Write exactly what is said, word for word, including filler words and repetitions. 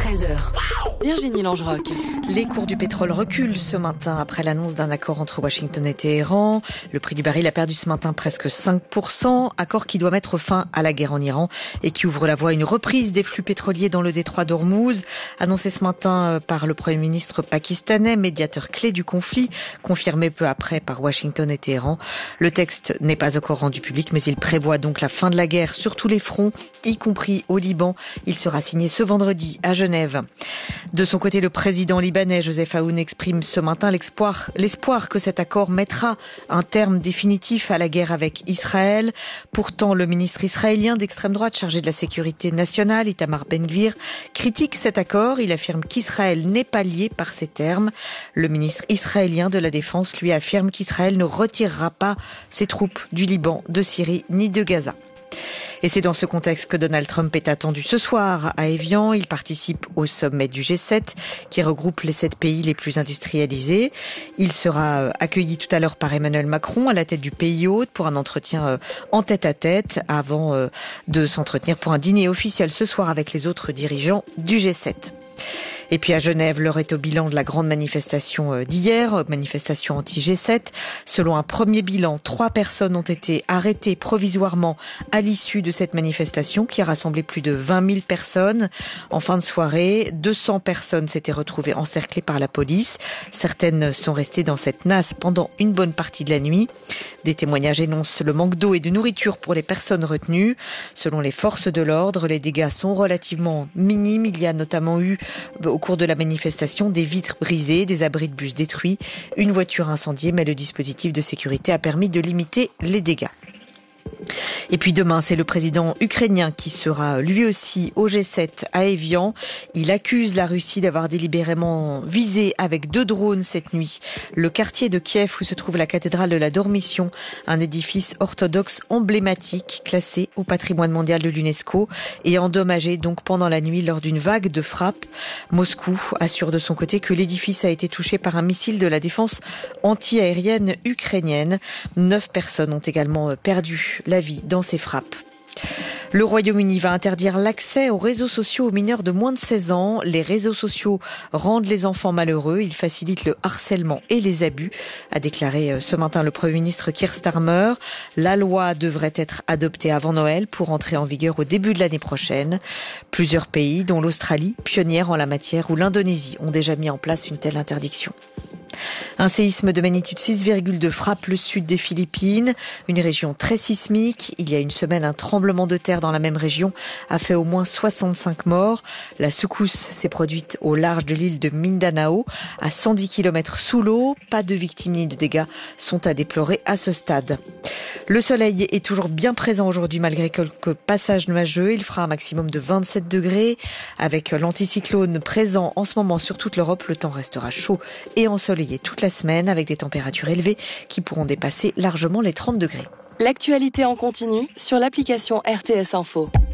treize heures. Virginie Langeroc. Les cours du pétrole reculent ce matin après l'annonce d'un accord entre Washington et Téhéran. Le prix du baril a perdu ce matin presque cinq pour cent. Accord qui doit mettre fin à la guerre en Iran et qui ouvre la voie à une reprise des flux pétroliers dans le détroit d'Ormuz. Annoncé ce matin par le Premier ministre pakistanais, médiateur clé du conflit, confirmé peu après par Washington et Téhéran. Le texte n'est pas encore rendu public, mais il prévoit donc la fin de la guerre sur tous les fronts, y compris au Liban. Il sera signé ce vendredi à Genève. De son côté, le président libanais Joseph Aoun exprime ce matin l'espoir, l'espoir que cet accord mettra un terme définitif à la guerre avec Israël. Pourtant, le ministre israélien d'extrême droite chargé de la sécurité nationale, Itamar Ben-Gvir, critique cet accord. Il affirme qu'Israël n'est pas lié par ces termes. Le ministre israélien de la Défense lui affirme qu'Israël ne retirera pas ses troupes du Liban, de Syrie ni de Gaza. Et c'est dans ce contexte que Donald Trump est attendu ce soir à Évian. Il participe au sommet du G sept qui regroupe les sept pays les plus industrialisés. Il sera accueilli tout à l'heure par Emmanuel Macron à la tête du pays hôte pour un entretien en tête-à-tête avant de s'entretenir pour un dîner officiel ce soir avec les autres dirigeants du G sept. Et puis à Genève, l'heure est au bilan de la grande manifestation d'hier, manifestation anti-G sept. Selon un premier bilan, trois personnes ont été arrêtées provisoirement à l'issue de cette manifestation qui a rassemblé plus de vingt mille personnes. En fin de soirée, deux cents personnes s'étaient retrouvées encerclées par la police. Certaines sont restées dans cette nasse pendant une bonne partie de la nuit. Des témoignages énoncent le manque d'eau et de nourriture pour les personnes retenues. Selon les forces de l'ordre, les dégâts sont relativement minimes. Il y a notamment eu au cours de la manifestation des vitres brisées, des abris de bus détruits, une voiture incendiée, mais le dispositif de sécurité a permis de limiter les dégâts. Et puis demain, c'est le président ukrainien qui sera lui aussi au G sept à Évian. Il accuse la Russie d'avoir délibérément visé avec deux drones cette nuit le quartier de Kiev où se trouve la cathédrale de la Dormition, un édifice orthodoxe emblématique classé au patrimoine mondial de l'UNESCO et endommagé donc pendant la nuit lors d'une vague de frappes. Moscou assure de son côté que l'édifice a été touché par un missile de la défense anti-aérienne ukrainienne. Neuf personnes ont également perdu la vie dans ces frappes. Le Royaume-Uni va interdire l'accès aux réseaux sociaux aux mineurs de moins de seize ans. Les réseaux sociaux rendent les enfants malheureux. Ils facilitent le harcèlement et les abus, a déclaré ce matin le Premier ministre Keir Starmer. La loi devrait être adoptée avant Noël pour entrer en vigueur au début de l'année prochaine. Plusieurs pays, dont l'Australie, pionnière en la matière, ou l'Indonésie, ont déjà mis en place une telle interdiction. Un séisme de magnitude six virgule deux frappe le sud des Philippines, une région très sismique. Il y a une semaine, un tremblement de terre dans la même région a fait au moins soixante-cinq morts. La secousse s'est produite au large de l'île de Mindanao, à cent dix kilomètres sous l'eau. Pas de victimes ni de dégâts sont à déplorer à ce stade. Le soleil est toujours bien présent aujourd'hui malgré quelques passages nuageux. Il fera un maximum de vingt-sept degrés. Avec l'anticyclone présent en ce moment sur toute l'Europe, le temps restera chaud et ensoleillé toute la semaine avec des températures élevées qui pourront dépasser largement les trente degrés. L'actualité en continu sur l'application R T S Info.